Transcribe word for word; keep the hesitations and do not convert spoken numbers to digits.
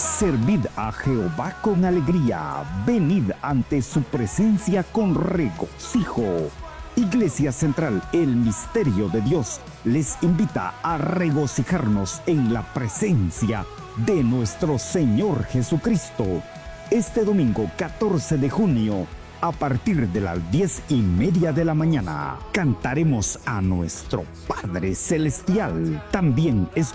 Servid a Jehová con alegría, venid ante su presencia con regocijo. Iglesia Central, el misterio de Dios, les invita a regocijarnos en la presencia de nuestro Señor Jesucristo. Este domingo catorce de junio, a partir de las diez y media de la mañana, cantaremos a nuestro Padre Celestial. También es